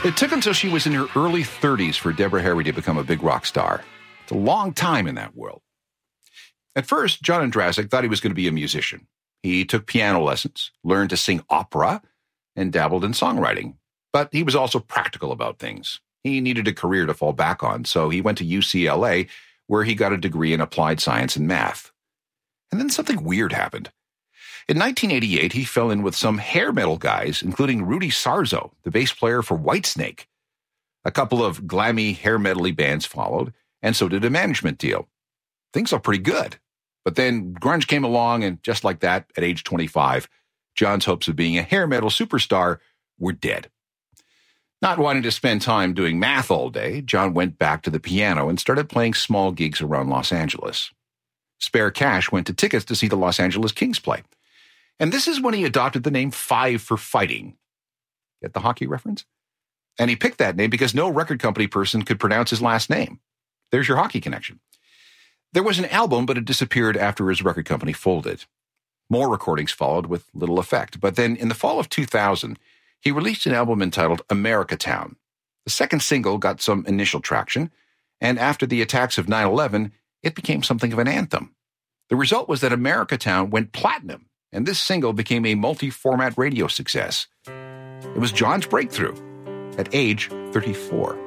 It took until she was in her early 30s for Deborah Harry to become a big rock star. It's a long time in that world. At first, John Ondrasik thought he was going to be a musician. He took piano lessons, learned to sing opera, and dabbled in songwriting. But he was also practical about things. He needed a career to fall back on, so he went to UCLA, where he got a degree in applied science and math. And then something weird happened. In 1988, he fell in with some hair metal guys, including Rudy Sarzo, the bass player for Whitesnake. A couple of glammy hair metal-y bands followed, and so did a management deal. Things are pretty good. But then grunge came along, and just like that, at age 25, John's hopes of being a hair metal superstar were dead. Not wanting to spend time doing math all day, John went back to the piano and started playing small gigs around Los Angeles. Spare cash went to tickets to see the Los Angeles Kings play. And this is when he adopted the name Five for Fighting. Get the hockey reference? And he picked that name because no record company person could pronounce his last name. There's your hockey connection. There was an album, but it disappeared after his record company folded. More recordings followed with little effect. But then in the fall of 2000, he released an album entitled America Town. The second single got some initial traction, and after the attacks of 9/11, it became something of an anthem. The result was that America Town went platinum, and this single became a multi-format radio success. It was John's breakthrough at age 34.